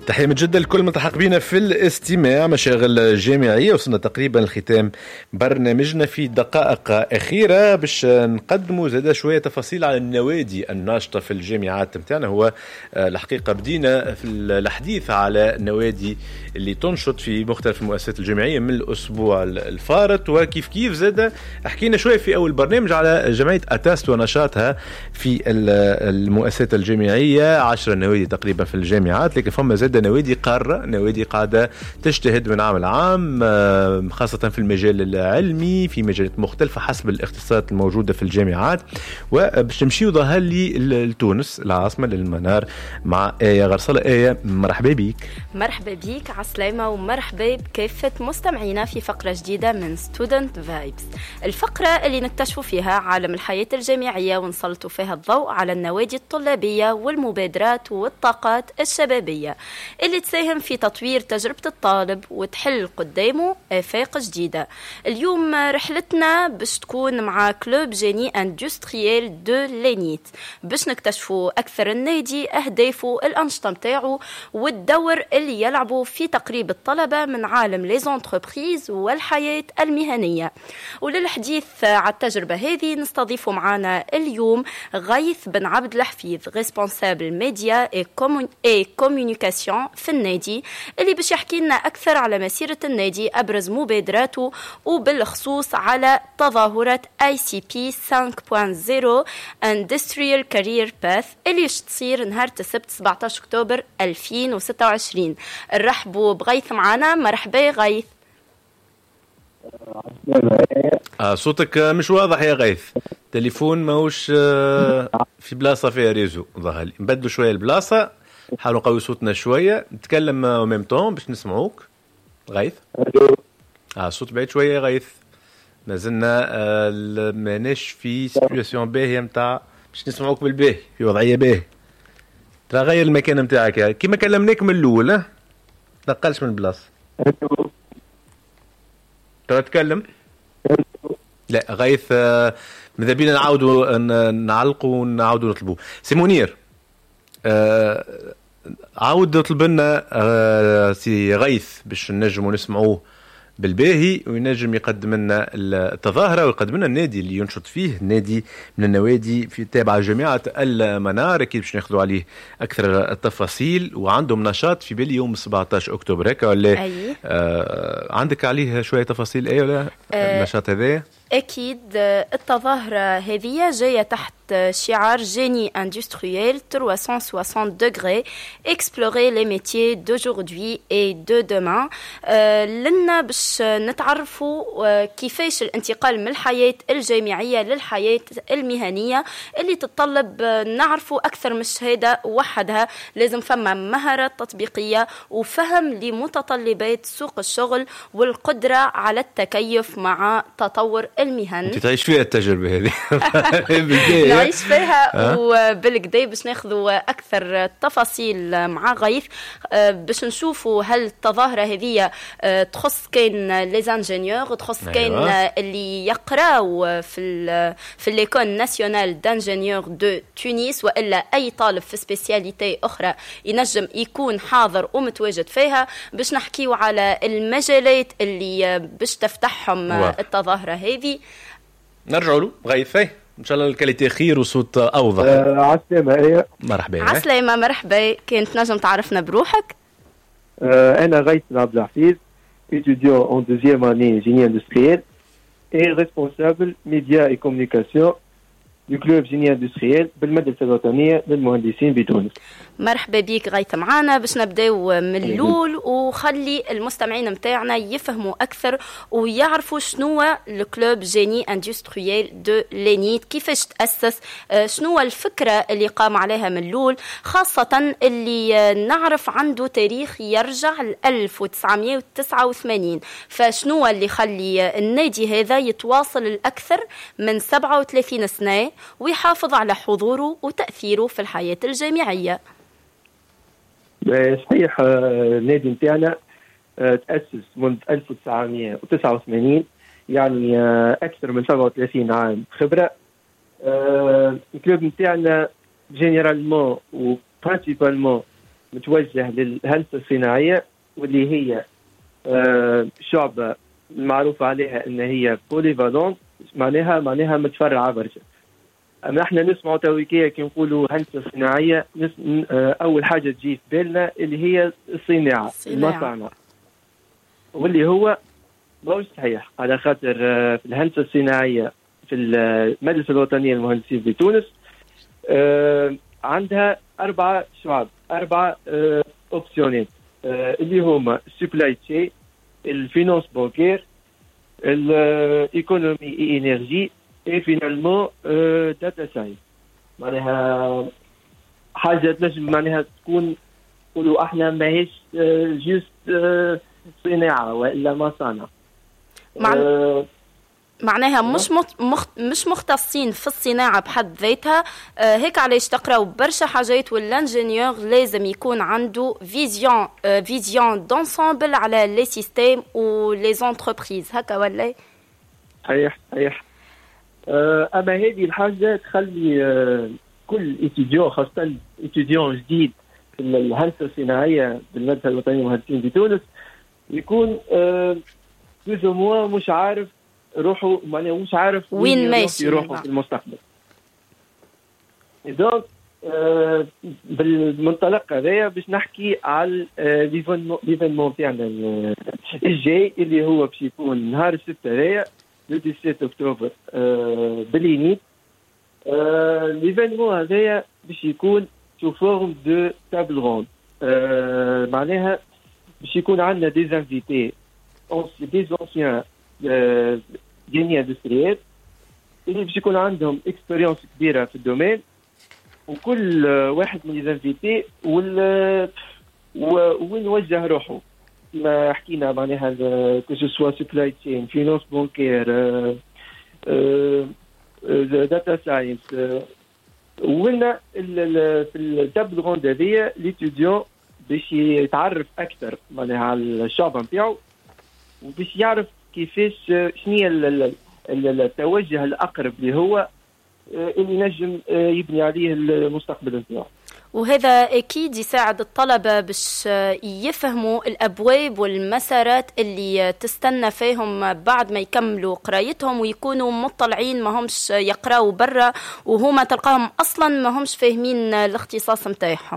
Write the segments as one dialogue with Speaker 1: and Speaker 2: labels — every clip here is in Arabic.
Speaker 1: تحية من جدة لكل ملتحق بينا في الاستماع مشاغل جامعية. وصلنا تقريبا لختام برنامجنا في دقائق أخيرة باش نقدموا زادة شوية تفاصيل على النوادي الناشطة في الجامعات متاعنا. هو الحقيقة بدينا في الحديث على النوادي اللي تنشط في مختلف المؤسسات الجامعية من الأسبوع الفارط، وكيف كيف زادة حكينا شوية في أول برنامج على جمعية أتاست ونشاطها في المؤسسات الجامعية. 10 نوادي تقريبا في الجامعات، لكن فما زادة نوادي قارة، نوادي قاعدة تجتهد من عام لعام، خاصة في المجال العلمي في مجالات مختلفة حسب الاختصاصات الموجودة في الجامعات. وباش نمشيو ظهر لي لتونس العاصمة للمنار مع آية غرصلة. آية مرحبا بيك.
Speaker 2: مرحبا بيك عسلامة، ومرحبا بكافة مستمعينا في فقرة جديدة من ستودنت فايبس، الفقرة اللي نكتشفوا فيها عالم الحياة الجامعية ونسلطوا فيها الضوء على النوادي الطلابية والمبادرات والطاقات الشبابية اللي تساهم في تطوير تجربة الطالب وتحل قدامه آفاق جديدة. اليوم رحلتنا باش تكون مع كلوب جيني اندستريال دو لينيت باش نكتشفوا أكثر النادي، أهدافه، الأنشطة متاعه والدور اللي يلعبوا في تقريب الطلبة من عالم لي زونتربريز والحياة المهنية. وللحديث على التجربة هذه نستضيفوا معنا اليوم غيث بن عبد الحفيظ، ريسبونسابل ميديا اي كوميونيكاسيون في النادي، اللي باش يحكي لنا أكثر على مسيرة النادي، أبرز مبادراته، وبالخصوص على تظاهرة ICP 5.0 Industrial Career Path اللي تصير نهار السبت 17 أكتوبر 2026. نرحبوا بغيث معنا. مرحبا غيث.
Speaker 1: صوتك مش واضح يا غيث، تليفون ماهوش في بلاصة فيها ريزو ظهر لي. نبدلوا شوية البلاصة، حاولوا نقوي صوتنا شوية، نتكلم وميم طون باش نسمعوك. غيث صوت بعيد شوية يا غيث، مازلنا ماناش في سيتواسيون باهية متاع باش نسمعوك بالباهي، في وضعية باهي. ترى غير المكان متاعك كيما كلمناك من الأول، تنقلش من البلاصة. ترى تكلم. لا غيث ماذا بينا نعاودوا نعلقوا ونعاودوا نطلبوا. سي منير عاود اطلب لنا سي غيث باش نجموا نسمعوه بالباهي، وينجم يقدم لنا التظاهرة ويقدم لنا النادي اللي ينشط فيه، نادي من النوادي في تابع جامعة المنار. أكيد باش ناخذوا عليه أكثر التفاصيل، وعندهم نشاط في بالي يوم 17 أكتوبر هكا ولا؟ عندك عليه شوية تفاصيل أي ولا النشاط هذا؟
Speaker 2: أكيد. التظاهرة هذه جاية تحت شعار جيني اندستريال 360 degrés explorer les métiers d'aujourd'hui et de demain. لنا باش نتعرفوا كيفاش الانتقال من الحياة الجامعية للحياة المهنية اللي تتطلب نعرفوا أكثر من الشهادة وحدها، لازم فما مهارات تطبيقية وفهم لمتطلبات سوق الشغل والقدرة على التكيف مع تطور المهن.
Speaker 1: انت تعيش فيها التجربة هذه.
Speaker 2: نعيش فيها وبالكدا باش ناخذوا أكثر تفاصيل مع غيث باش نشوفوا هل التظاهرة هذه تخص كان ليزانجينيور، تخص كان اللي يقراو في ليكول ناسيونال دانجينيور دو تونس، وإلا أي طالب في سبيسياليتي أخرى ينجم يكون حاضر ومتواجد فيها، باش نحكيو على المجالات اللي باش تفتحهم التظاهرة هذه.
Speaker 1: نرجعوا له غيث، ان شاء الله الكاليتي خير وصوت اوضح.
Speaker 3: عسلامة ايه.
Speaker 1: مرحبا.
Speaker 2: عسلامة مرحبا. كنت نجم تعرفنا بروحك؟
Speaker 3: انا غيث بن عبد الحفيظ، étudiant en deuxième année génie industriel et responsable médias et communication du club génie industriel بالمدرسة الوطنية للمهندسين بتونس.
Speaker 2: مرحبا بيك غيث معانا. باش نبداو من الأول وخلي المستمعين متاعنا يفهموا أكثر ويعرفوا شنو الكلوب جيني اندستريال دو لينيت، كيفاش تأسس، شنو الفكرة اللي قام عليها من الأول، خاصة اللي نعرف عنده تاريخ يرجع ل 1989. فشنو اللي خلي النادي هذا يتواصل الأكثر من 37 سنة ويحافظ على حضوره وتأثيره في الحياة الجامعية؟
Speaker 3: صحيح، النادي متاعنا تأسس منذ 1989، يعني أكثر من 37 عام خبرة. الكلوب متاعنا جينيرالمون و برينسيبالمون متوجه للهندسة الصناعية، واللي هي شعبة معروف عليها ان هي بوليفالون، معناها متفرعة برشا. اما احنا نسمعوا تويكية كي نقولوا هندسة صناعية، اول حاجة تجي في بالنا اللي هي الصناعة، المصانع، واللي هو مش صحيح. على خاطر في الهندسة الصناعية في المجلس الوطني للمهندسين في تونس عندها 4 شعب، 4 اوبسيونات اللي هما السوبلاي تشين، الفينانس بانكير، الايكونومي اي انرجي، اي فينالمون داتا ساينس. معناها حاجه تنجم معناها تكون نقولوا احنا ماهيش جوست صناعه والا مصانع.
Speaker 2: معناها مش مختصين في الصناعة بحد ذاتها. هيك علاش تقراو برشا حاجات، والانجينيور لازم يكون عنده فيزيون دونسامبل على لي سيستيم و لي زونتربريز، هكا ولا؟
Speaker 3: صحيح. اما هذه الحاجة تخلي كل اتيديون، خاصة اتيديون جديد في الهندسة الصناعية بالمدرسة الوطنية للمهندسين في تونس، يكون بلوز او موا مش عارف روحه، معناها مش عارف
Speaker 2: وين ماشي
Speaker 3: يروحوا في المستقبل. دونك بالمنطلق هذايا باش نحكي على ليفينمون تاعنا الجاي، اللي هو باش يكون نهار 6 هذايا لو 17 اكتوبر بالينيت. ليفينمون هذايا باش يكون سو فورم دو تابل روند، معناها باش يكون عندنا دي انفيتي دي اونسيان جيني اندستريال اللي باش يكون عندهم اكسبيريونس كبيره في الدومين، وكل واحد من الانفيتي وين وجه روحه كما حكينا، معناها كو سوا سبلاي تشين، فينانس بانكير، داتا ساينس. وقلنا في التابل روند هذيا ليتيديون باش يتعرف اكثر معناها على الشعب نتاعو، وباش يعرف كيفاش شنو التوجه الاقرب اللي هو اللي نجم يبني عليه المستقبل نتاعو.
Speaker 2: وهذا اكيد يساعد الطلبه باش يفهموا الابواب والمسارات اللي تستنى فيهم بعد ما يكملوا قرايتهم، ويكونوا مطلعين، ما همش يقراوا برا وهما تلقاهم اصلا ما همش فاهمين الاختصاص نتاعهم.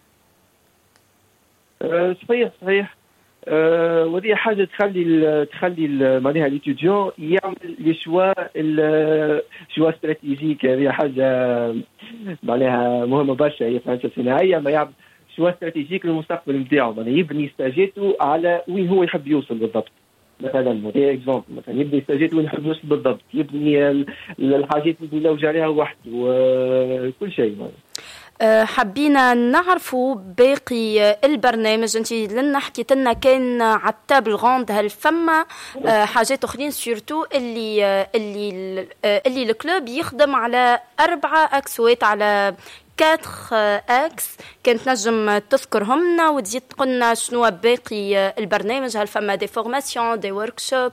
Speaker 3: صحيح. ودي حاجه تخلي معناها ليتيديون يعمل لي شوا استراتيجيك. هذه حاجه معناها مهمه برشا هي في الهندسه الصناعيه، ما يعمل شوا استراتيجيك للمستقبل نتاعو، معناها يبني استاجاته على وين هو يحب يوصل بالضبط. مثلا اكزومبل، مثلا يبني استاجاته وين يحب يوصل بالضبط، يبني الحاجات اللي يلوج عليها وحده وكل شيء.
Speaker 2: حبينا نعرفوا باقي البرنامج. انت لنا حكيت لنا كان على التابل غوند، هل فما حاجات اخرين سورتو اللي الكلوب يخدم على 4 اكسوات، على 4 اكس، كانت نجم تذكرهم لنا وتزيد تقولنا شنو باقي البرنامج؟ هل فما دي فورماسيون، دي وركشوب؟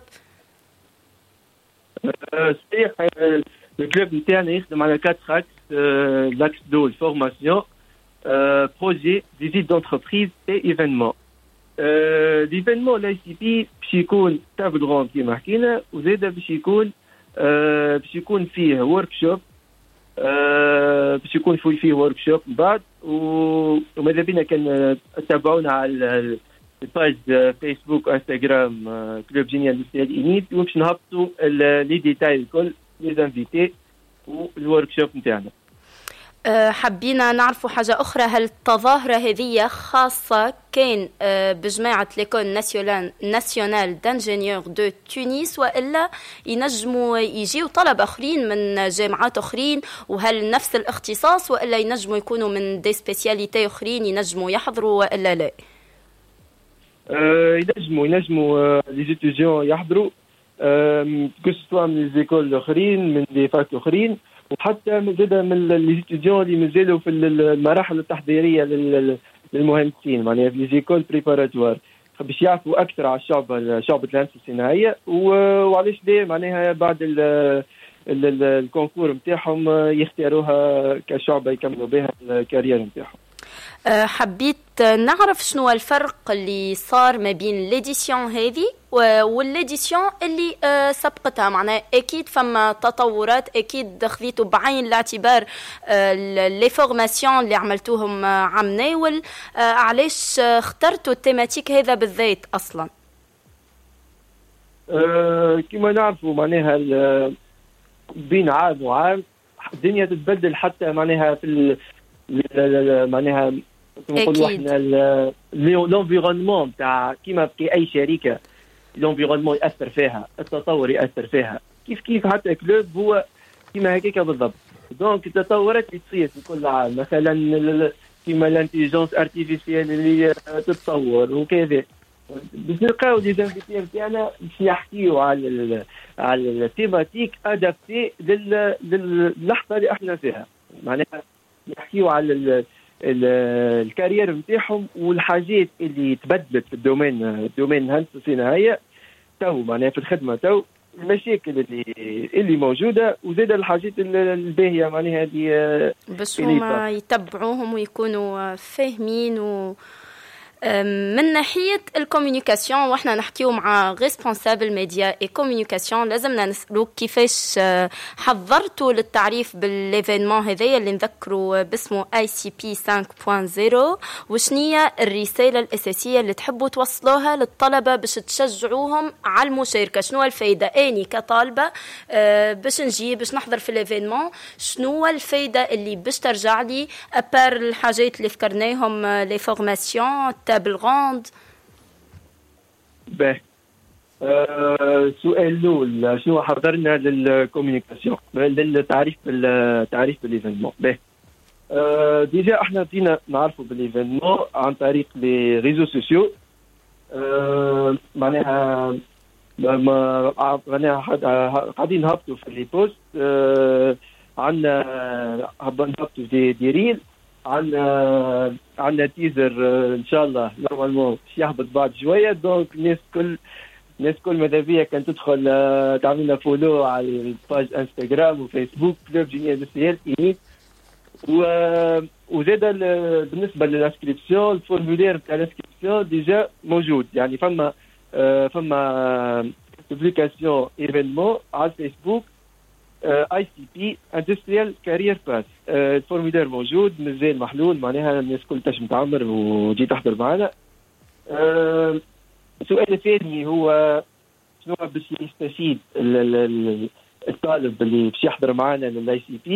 Speaker 3: صحيح، الكلوب نتاعنا يخدم على 4 اكس. l'axe de formation, projet, visite d'entreprise et événements. L'événement, l'ICP, باش يكون table ronde كما حكينا، وزيدا باش يكون فيه workshop، باش يكون فيه workshop من بعد. وماذا بينا كان تتابعونا على الباج فيسبوك وانستغرام كلوب جيني اندستريال إينيت، وباش نهبطوا لي ديتاي الكل، لي انفيتي والوركشوب نتاعنا.
Speaker 2: حبينا نعرفوا حاجة أخرى، هل التظاهرة هذه خاصة كان بجماعة ليكول ناسيونال دانجينيور دو تونس، وإلا ينجموا يجيوا طلبة آخرين من جامعات آخرين، وهل نفس الاختصاص، وإلا ينجموا يكونوا من دي سبيسياليتي آخرين ينجموا يحضروا وإلا لا؟
Speaker 3: ينجموا لي ستوديون يحضروا، كسوا من ليزيكول الآخرين، من لي فاك الآخرين، وحتى زاده من لي ستوديون اللي مازالوا في المراحل التحضيريه للمهندسين، معناها في ليزيكول بريباراتوار، باش يعرفوا اكثر على شعبة الهندسه الصناعيه، وعلاش لا معناها بعد الكونكور نتاعهم يختاروها كشعبة يكملوا بها الكارير نتاعهم.
Speaker 2: حبيت نعرف شنو الفرق اللي صار ما بين ليديسيون هذه والليديسيون اللي سبقتها. معناها اكيد فما تطورات، اكيد خذيتوا بعين الاعتبار لي فورماسيون اللي عملتوهم عام ناول. علاش اخترتوا التيماتيك هذا بالذات اصلا؟
Speaker 3: كما نعرفوا معناها بين عام وعام الدنيا تتبدل، حتى معناها في معناها نقولوا احنا لونفيرونمون تاع كيما في اي شركه لونفيرونمون ياثر فيها، التطور ياثر فيها، كيف حتى كلوب هو كيما هكاك بالضبط. دونك التطورات اللي تصير في كل عام، مثلا كيما الانتيليجنس ارتيفيسيال اللي تتطور وكذا، باش نلقاو دي زانفيتي نتاعنا باش يحكيو على التيماتيك ادابتي للحظه اللي احنا فيها. معناها يحكيو على الكارير نتاعهم والحاجات اللي تبدلت في الدومين الهندسي الصناعيه تو، معناها في الخدمه تو، المشاكل اللي موجوده، وزاد الحاجات الباهيه معناها اللي
Speaker 2: باش هما يتبعوهم ويكونوا فاهمين. من ناحية الكوميونيكاسيون، واحنا نحكيو مع ريسبونسابل ميديا اي كوميونيكاسيون، لازمنا نسألوك كيفاش حضرتوا للتعريف بالإيفينمون هذايا اللي نذكروا باسمه ICP 5.0، وشنية الرسالة الأساسية اللي تحبوا توصلوها للطلبة باش تشجعوهم على المشاركة؟ شنو الفايدة أني كطالبة باش نحضر في الإيفينمون؟ شنو الفايدة اللي باش ترجع لي أبار الحاجات اللي ذكرناهم، لي فورماسيون، تابل غوند؟
Speaker 3: به سؤال الأول، شنو حضرنا للكوميونيكاسيون للتعريف بالإيفينمون؟ به ديجا احنا فينا نعرفوا بالإيفينمون عن طريق لي ريزو سوسيو. معناها قاعدين نهبطوا في لي بوست، عندنا نهبطوا دي ريل، عندنا تيزر ان شاء الله نورمالمون يهبط بعد شويه. دونك الناس كل ماذا بيا كان تدخل تعمل لنا فولو على الباج انستغرام وفيسبوك كلوب جيني اندستريال إيميت. وزاد بالنسبه للانسكريبسيون، الفورمولير تاع الانسكريبسيون ديجا موجود، يعني فما بوبليكاسيون ايفينمون على الفيسبوك ICP Industrial Career Path. الفورمولير موجود، مازال محلول، معناها الناس كل تنجم تعمر وجي تحضر معنا. السؤال الثاني هو شنو باش يستفيد الطالب اللي باش يحضر معنا للICP؟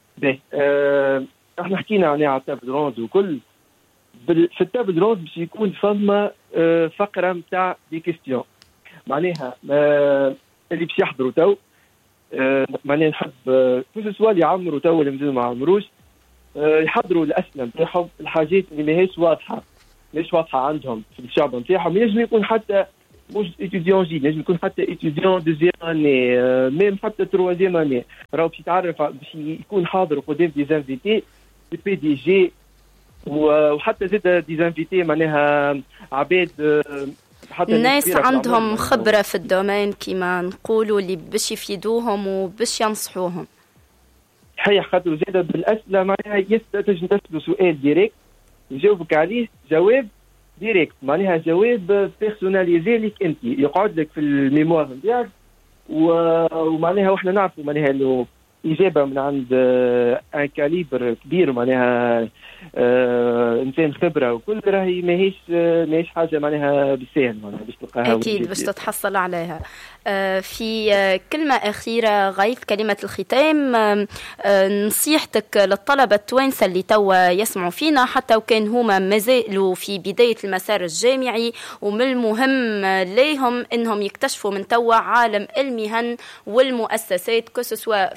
Speaker 3: احنا حكينا على التابل روند وكل. في التابل روند باش يكون فما فقره نتاع دي كيستيون، معناها اللي باش يحضروا تو، معناها نحب كل سؤال اللي يعمروا تو اللي مازالوا ما عمروش يحضروا الاسئله نتاعهم، الحاجات اللي ماهيش واضحه عندهم في الشعب نتاعهم. ينجم يكون حتى مش اتيديون جي، ينجم يكون حتى اتيديون دوزيام اني، ميم حتى تروازيام اني، راهو باش يتعرف باش يكون حاضر قدام دي زانفيتي دي بي دي جي، وحتى زاد دي زانفيتي معناها عباد
Speaker 2: الناس عندهم خبرة في الدومين كما نقولوا، اللي باش يفيدوهم وباش ينصحوهم.
Speaker 3: صحيح، خاطر زاد بالأسئلة معناها تنجم تسألوا سؤال ديريكت يجاوبك عليه جواب ديريكت، معناها جواب بيرسوناليزي لك انت، يقعد لك في الميموار نتاعك. ومعناها واحنا نعرفوا معناها انه إجابة من عند ان كاليبر كبير، معناها انسان خبره وكل، راهي ماهيش حاجه معناها بالسهل، معناها باش تلقاها
Speaker 2: اكيد باش تتحصل عليها. في كلمه اخيره غيث، كلمه الختام، نصيحتك للطلبه التوانسه اللي توا يسمعوا فينا، حتى وكان هما مازالوا في بدايه المسار الجامعي، ومن المهم ليهم انهم يكتشفوا من توا عالم المهن والمؤسسات، كسوا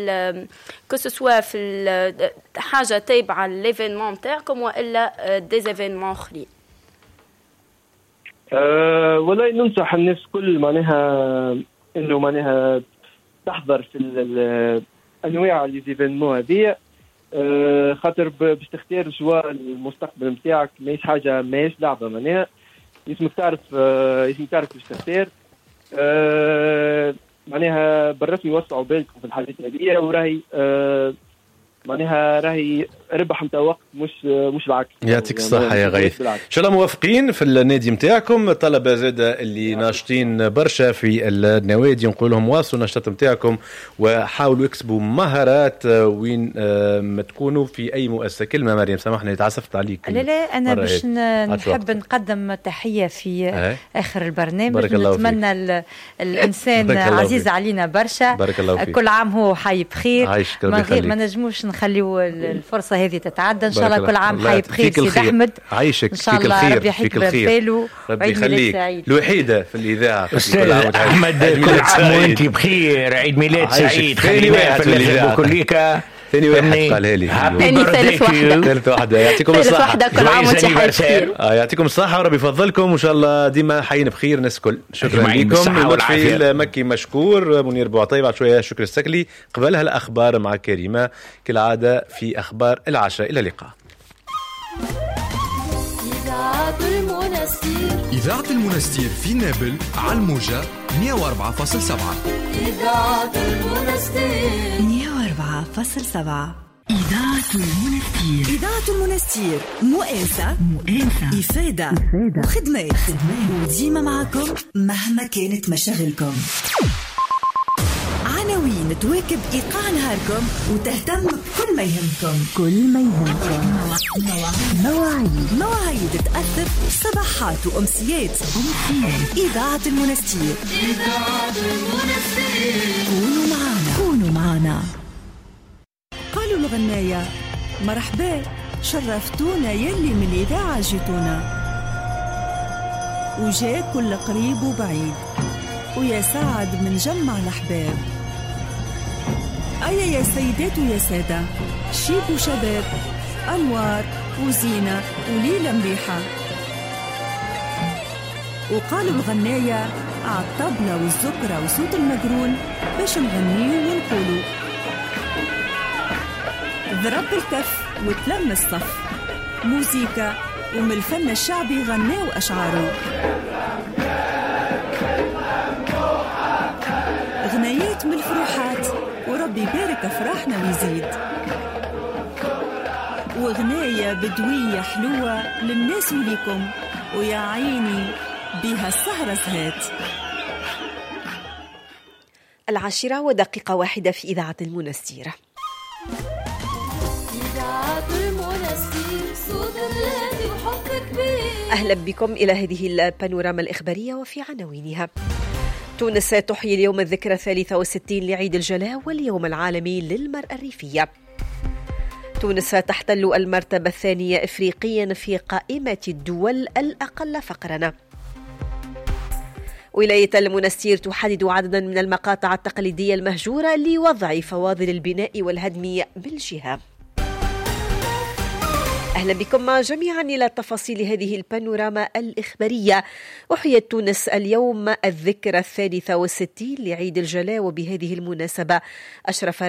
Speaker 2: في حاجه تابعه للإيفينمون نتاعكم والا ديزيفينمون اخرين.
Speaker 3: والله ننصح الناس كل معناها انه معناها تحضر في انواع ليزيفينمون هذه، خاطر باش تختار شوا المستقبل نتاعك ماهيش حاجه، ماهيش لعبه، معناها لازمك تعرف باش تختار. معناها بالرسمي وسعوا بالكم في الحاجات هذه، وراهي معناها راهي ربح نتاع وقت مش العكس.
Speaker 1: يعطيك الصحة يا غيث. إن شاء الله موافقين في النادي متاعكم. طلبة زادة اللي ناشطين برشا في النوادي نقول لهم واصلوا النشاط متاعكم وحاولوا يكسبوا مهارات وين ما تكونوا في أي مؤسسة. كلمة مريم سامحني تعسفت عليك.
Speaker 4: لا أنا باش نحب نقدم تحية في آخر البرنامج. نتمنى الإنسان عزيز علينا برشا.
Speaker 1: بارك الله فيك.
Speaker 4: كل عام هو حي بخير. ما نجموش نخليو الفرصة هذه تتعدى. إن شاء الله كل عام حي بخير سيد أحمد.
Speaker 1: عايشك
Speaker 4: إن شاء الله ربي يحييك بباله.
Speaker 1: ربي يخليك الوحيدة في الإذاعة.
Speaker 5: أستاذ أحمد كل عام وأنت بخير. عيد ميلاد سعيد. خلي واحد في الإذاعة كليكا.
Speaker 1: ثاني واحد قالها لي. ثالث واحدة. يعطيكم الصحة.
Speaker 2: كل عام وانت حي بخير.
Speaker 1: يعطيكم الصحة وربي يفضلكم وإن شاء الله ديما حيين بخير الناس الكل. شكرا لكم. لطفي المكي مشكور. منير بوعطي بعد شوية شكر السكلي. قبلها الأخبار مع كريمة كالعادة في أخبار العشاء. إلى اللقاء.
Speaker 6: إذاعة المنستير في نابل على الموجة 104.7.
Speaker 7: إذاعة المنستير 104.7. إذاعة المنستير. إذاعة المنستير مؤانسة إفادة وخدمات وديما معكم مهما كانت مشاغلكم. عناوين تواكب إيقاع نهاركم وتهتم بكل ما يهمكم. مواعيد تأثر صباحات وأمسيات. إذاعة المنستير. كونوا معنا. قالوا الغناية مرحبا شرفتونا يلي من الإذاعة جيتونا وجاء كل قريب وبعيد ويا سعد من جمع الأحباب. أيا يا سيدات ويا سادة شيب وشباب أنوار وزينة وليلة مليحة. وقالوا الغناية عالطبلة والزكرة وصوت المجرون باش نغنيه ونقولوا ضرب الكف وتلم الصف موسيقى ومن الفن الشعبي غناو أشعاره. غنايات من الفروحات وربي يبارك أفراحنا ويزيد. وغناية بدوية حلوة للناس وليكم ويا عيني بها السهرة زهات.
Speaker 8: 10:01 في إذاعة المنستير. أهلا بكم إلى هذه البانوراما الإخبارية وفي عناوينها. تونس تحيي اليوم الذكرى 63 لعيد الجلاء واليوم العالمي للمرأة الريفية. تونس تحتل المرتبة الثانية إفريقيا في قائمة الدول الأقل فقرا. ولاية المنستير تحدد عددا من المقاطع التقليدية المهجورة لوضع فواضل البناء والهدم بالجهة. أهلا بكم جميعا إلى تفاصيل هذه البانوراما الإخبارية. أحيت تونس اليوم الذكرى 63 لعيد الجلاء وبهذه المناسبة أشرف